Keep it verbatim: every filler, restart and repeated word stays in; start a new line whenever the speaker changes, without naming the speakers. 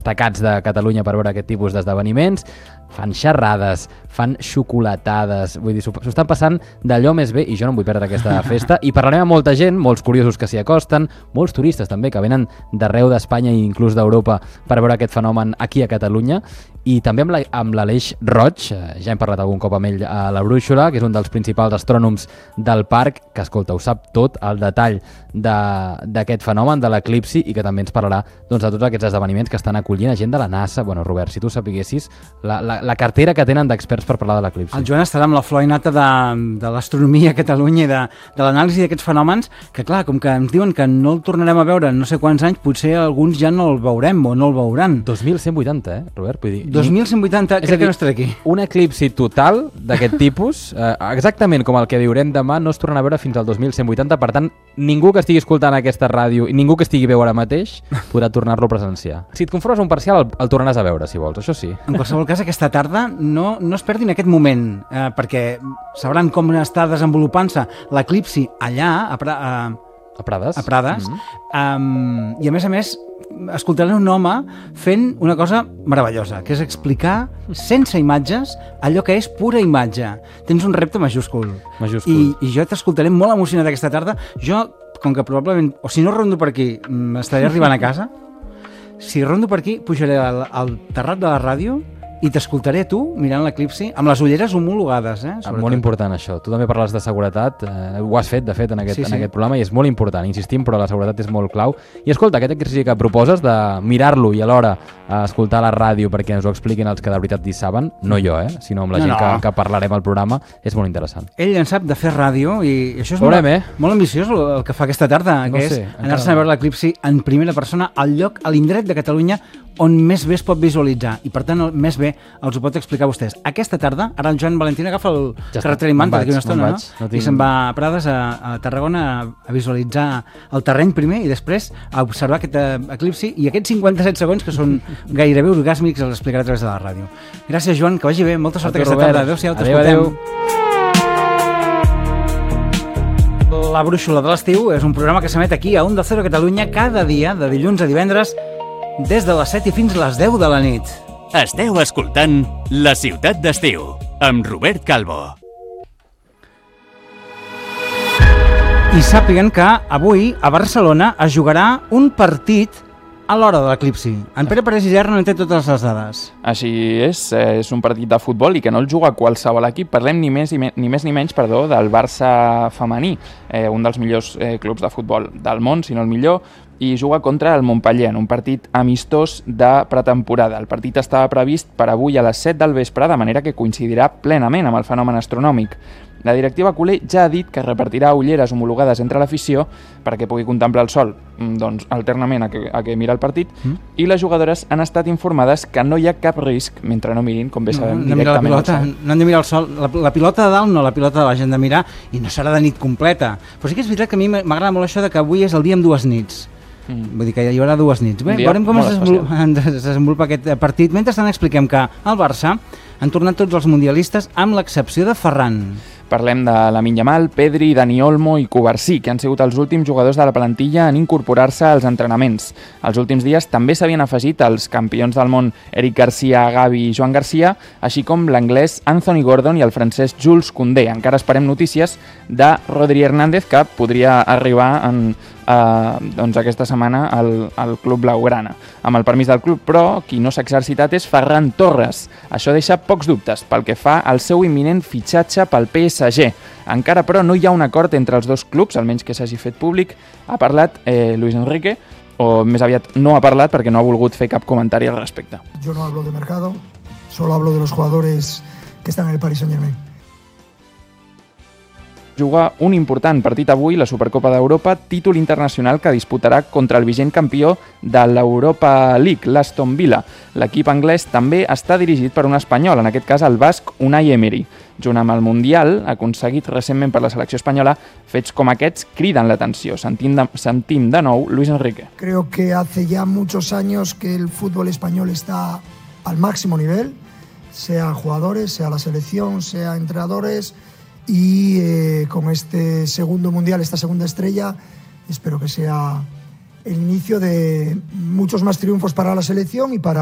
destacats de Catalunya per veure aquest tipus d'esdeveniments, fan xerrades, fan xocolatades, vull dir, s'ho estan passant d'allò més bé i jo no em vull perdre aquesta festa i parlarem amb molta gent, molts curiosos que s'hi acosten, molts turistes també que venen d'arreu d'Espanya i inclús d'Europa per veure aquest fenomen aquí a Catalunya i també amb, la, amb l'Aleix Roig, ja hem parlat algun cop amb ell a la Brúixola, que és un dels principals astrònoms del parc, que escolta, ho sap tot, el detall d'aquest fenomen, de l'eclipsi, i que també ens parlarà doncs, de tots aquests esdeveniments que estan acollint a gent de la NASA. Bueno, Robert, si tu sapiguessis la, la, la cartera que tenen d'experts per parlar de l'eclipsi.
El Joan estarà amb la flor innata de, de l'astronomia a Catalunya i de, de l'anàlisi d'aquests fenòmens, que clar, com que ens diuen que no el tornarem a veure en no sé quants anys, potser alguns ja no el veurem o no el veuran.
dos mil cent vuitanta, eh, Robert? Vull dir,
dos mil cent vuitanta, crec dir, que no estaré aquí.
Un eclipsi total d'aquest tipus, eh, exactament com el que viurem demà, no es tornarà a veure fins al dos mil cent vuitanta, per tant, ningú que estigui escoltant aquesta ràdio i ningú que estigui veu ara mateix podrà tornar-lo a presenciar. Si et conformes un parcial, el, el tornaràs a veure, si vols, això sí.
En qualsevol cas, aquesta tarda no, no es perdin aquest moment, eh, perquè sabran com està desenvolupant-se l'eclipsi allà, a, pra, a,
a Prades,
a Prades.
Mm-hmm.
um, i a més a més escoltarem un home fent una cosa meravellosa, que és explicar sense imatges allò que és pura imatge. Tens un repte majúscul.
Majúscul.
I, i jo t'escoltaré molt emocionat aquesta tarda. Jo, com que probablement, o si no rondo per aquí, m'estaré arribant a casa, si rondo per aquí, pujaré al, al terrat de la ràdio i t'escoltaré tu mirant l'eclipsi amb les ulleres homologades, eh?
Sobretot. Molt important això. Tu també parles de seguretat, eh, ho has fet de fet en aquest,
sí, sí.
en aquest programa i és molt important, insistim, però la seguretat és molt clau. I escolta, aquest exercici que proposes de mirar-lo i alhora escoltar la ràdio perquè ens ho expliquin els que de veritat hi saben, no jo, eh, sinó amb la
no,
gent
no.
Que, que parlarem al programa, és molt interessant.
Ell en sap de fer ràdio i això és
Veurem,
molt,
eh?
molt ambiciós el que fa aquesta tarda,
no
que
sé,
és anar-se'n a veure l'eclipsi en primera persona al lloc, a l'indret de Catalunya on més bé es pot visualitzar i per tant més bé els ho pot explicar a vostès. Aquesta tarda, ara el Joan Valentín agafa el ja carreter Imant d'aquí una estona, no? no tinc... i se'n va a Prades, a, a Tarragona, a, a visualitzar el terreny primer i després a observar aquest eclipsi i aquests cinquanta-set segons que són gairebé orgàsmics els explicarà a través de la ràdio. Gràcies, Joan, que vagi bé, molta sort aquesta tarda. Adéu-siau, t'escoltem. La Brúixola de l'Estiu és un programa que s'emet aquí a Onda Cero Catalunya cada dia, de dilluns a divendres, des de les set i fins a les deu de la nit.
Esteu escoltant La Ciutat d'Estiu, amb Robert Calvo.
I sàpiguen que avui a Barcelona es jugarà un partit a l'hora de l'eclipsi. En Pere Parés i Gerra no en té totes les dades.
Així és, és un partit de futbol i que no el juga qualsevol equip. Parlem ni més ni, ni, més, ni menys perdó, del Barça femení, eh, un dels millors eh, clubs de futbol del món, si no el millor, i juga contra el Montpellier en un partit amistós de pretemporada. El partit estava previst per avui a les set del vespre, de manera que coincidirà plenament amb el fenomen astronòmic. La directiva culer ja ha dit que repartirà ulleres homologades entre l'afició perquè pugui contemplar el sol doncs, alternament a que, a que mira el partit mm. i les jugadores han estat informades que no hi ha cap risc mentre no mirin, com bé sabem,
no,
directament
pilota,
al sol.
No han de mirar el sol. La, la pilota de dalt no, la pilota de baix han de mirar i no serà de nit completa. Però sí que és veritat que a mi m'agrada molt això de que avui és el dia amb dues nits. Mm. Vull dir que hi haurà dues nits. Bé, veurem com es desenvolupa, es desenvolupa aquest partit. Mentrestant expliquem que al Barça han tornat tots els mundialistes amb l'excepció de Ferran.
Parlem de Lamine Yamal, Pedri, Dani Olmo i Cubarsí, que han sigut els últims jugadors de la plantilla en incorporar-se als entrenaments. Els últims dies també s'havien afegit els campions del món Eric Garcia, Gavi i Joan Garcia, així com l'anglès Anthony Gordon i el francès Jules Koundé. Encara esperem notícies de Rodri Hernández, que podria arribar en, eh, doncs aquesta setmana al, al club blaugrana. Amb el permís del club, però, qui no s'ha exercitat és Ferran Torres. Això deixa pocs dubtes pel que fa al seu imminent fitxatge pel P S G. Encara, però, no hi ha un acord entre els dos clubs, almenys que s'hagi fet públic. Ha parlat eh, Luis Enrique, o més aviat no ha parlat perquè no ha volgut fer cap comentari al respecte.
Yo no hablo de mercado, solo hablo de los jugadores que están en el Paris Saint-Germain.
Juga un important partit avui, la Supercopa d'Europa, títol internacional que disputarà contra el vigent campió de l'Europa League, l'Aston Villa. L'equip anglès també està dirigit per un espanyol, en aquest cas el basc Unai Emery. Junt amb el Mundial, aconseguit recentment per la selecció espanyola, fets com aquests criden l'atenció. Sentim de, sentim de nou Luis Enrique.
Creo que hace ya muchos años que el fútbol español está al máximo nivel, sea jugadores, sea la selección, sea entrenadores, y eh, con este segundo mundial, esta segunda estrella, espero que sea el inicio de muchos más triunfos para la selección y para